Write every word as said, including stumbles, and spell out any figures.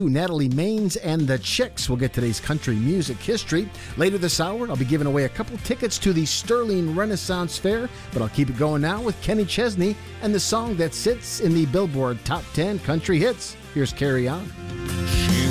Natalie Maines and the Chicks will get today's country music history. Later this hour, I'll be giving away a couple tickets to the Sterling Renaissance Fair, but I'll keep it going now with Kenny Chesney and the song that sits in the Billboard Top ten Country Hits. Here's Carry On.